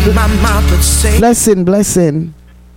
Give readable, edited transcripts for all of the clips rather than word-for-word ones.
Blessing. Blessing,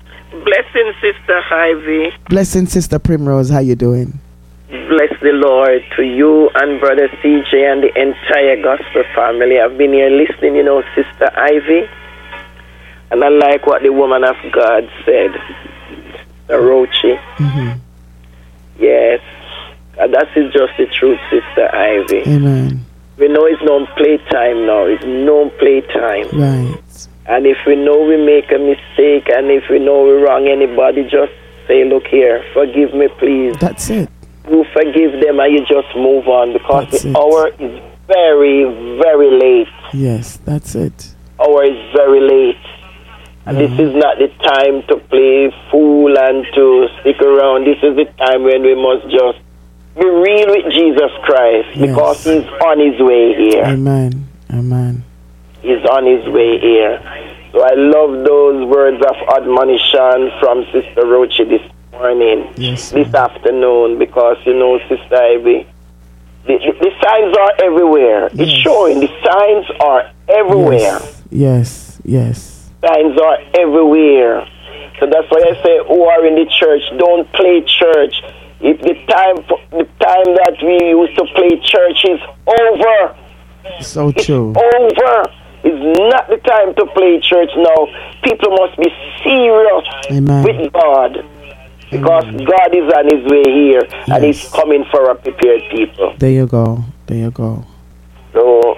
Sister Ivy. Blessing, Sister Primrose. How you doing? Bless the Lord to you and Brother CJ and the entire gospel family. I've been here listening, Sister Ivy. And I like what the woman of God said, the Rochi. Mm-hmm. Yes, and that is just the truth, Sister Ivy. Amen. We know it's no playtime now. It's no playtime. Right. And if we know we make a mistake and if we know we wrong anybody, just say, look here, forgive me, please. That's it. You forgive them and you just move on because That's the it. hour is very, very late. Yes, that's it. Hour is very late. And this is not the time to play fool and to stick around. This is the time when we must just be real with Jesus Christ because he's on his way here. Amen. Amen. He's on his way here. So I love those words of admonition from Sister Rochi this morning, this afternoon, because, Sister Ivy, the signs are everywhere. It's showing. The signs are everywhere. Yes. Signs are everywhere. So that's why I say, who are in the church, don't play church. If the time that we used to play church is over. So true. It's over. It's not the time to play church now. People must be serious with God. Because God is on his way here and he's coming for a prepared people. There you go. So,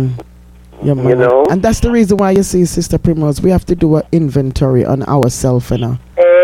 and that's the reason why you see, Sister Primrose, we have to do an inventory on ourselves, Amen.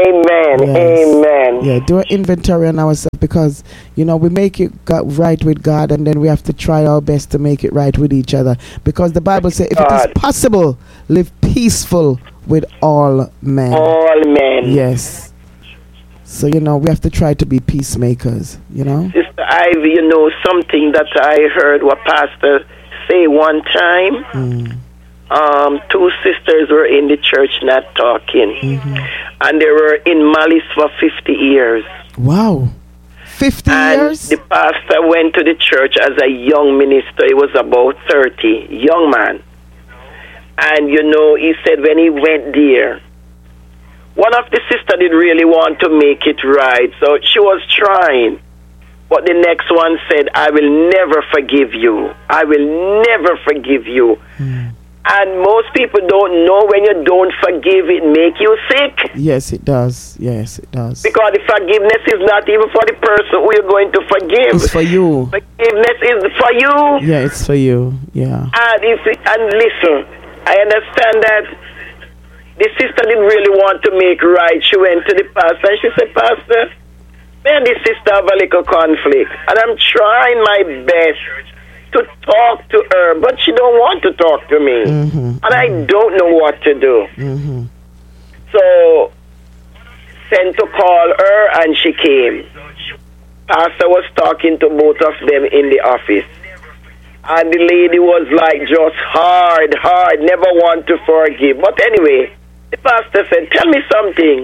Amen. Yeah, do an inventory on ourselves because, we make it right with God and then we have to try our best to make it right with each other. Because the Bible says, if it is possible, live peaceful with all men. All men. Yes. So, we have to try to be peacemakers, Sister Ivy, something that I heard what Pastor say one time. Two sisters were in the church not talking. And they were in malice for 50 years. Wow. 50 years? The pastor went to the church as a young minister. He was about 30, young man. And, he said when he went there, one of the sisters didn't really want to make it right. So she was trying. But the next one said, I will never forgive you. I will never forgive you. And most people don't know when you don't forgive, it make you sick. Yes, it does. Because the forgiveness is not even for the person who you're going to forgive. It's for you. Forgiveness is for you. Yeah, it's for you. Yeah. And listen, I understand that the sister didn't really want to make right. She went to the pastor and she said, Pastor, me and the sister have a little conflict. And I'm trying my best to talk to her, but she don't want to talk to me. And I don't know what to do. So, sent to call her and she came. Pastor was talking to both of them in the office. And the lady was like just hard, never want to forgive. But anyway, the pastor said, tell me something.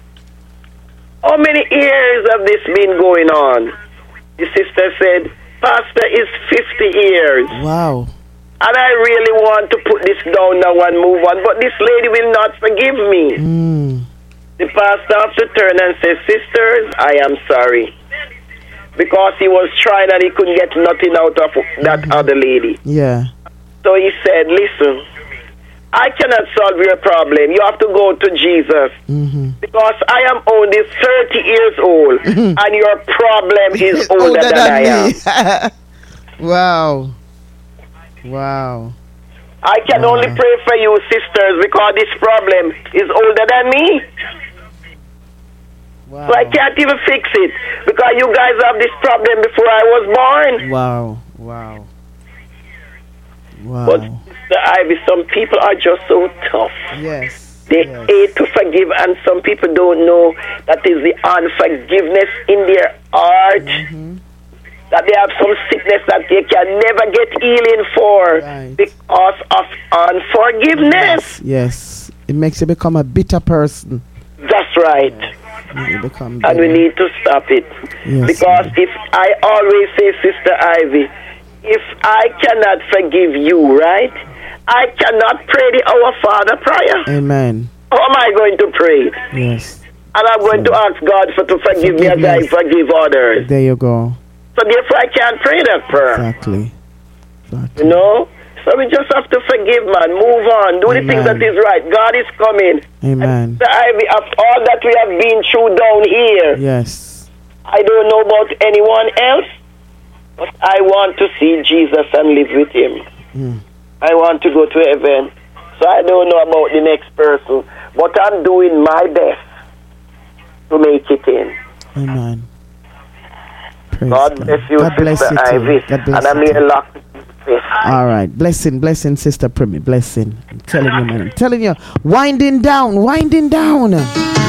How many years have this been going on? The sister said, Pastor, is 50 years. Wow. And I really want to put this down now and move on, but this lady will not forgive me. The pastor have to turn and say, sisters, I am sorry. Because he was trying and he couldn't get nothing out of that other lady. Yeah. So he said, listen, I cannot solve your problem. You have to go to Jesus. Because I am only 30 years old and your problem is older than I am. Wow. I can only pray for you, sisters, because this problem is older than me. Wow. So I can't even fix it because you guys have this problem before I was born. Wow. But Sister Ivy, some people are just so tough. Yes. They hate to forgive, and some people don't know that is the unforgiveness in their heart. That they have some sickness that they can never get healing for because of unforgiveness. Yes. It makes you become a bitter person. That's right. And we need to stop it. Because if I always say, Sister Ivy, if I cannot forgive you, right? I cannot pray the Our Father prayer. Amen. How am I going to pray it? Yes. And I'm going to ask God to forgive me as I forgive others. There you go. So therefore I can't pray that prayer. Exactly. You know? So we just have to forgive, man. Move on. Do the thing that is right. God is coming. Amen. After all that we have been through down here. Yes. I don't know about anyone else, but I want to see Jesus and live with him. I want to go to heaven. So I don't know about the next person, but I'm doing my best to make it in. Amen. God bless you, God bless Sister you Ivy. God bless and I'm you here locked. All right. Blessing, Sister Primi. Blessing. I'm telling you, man. I'm telling you. Winding down.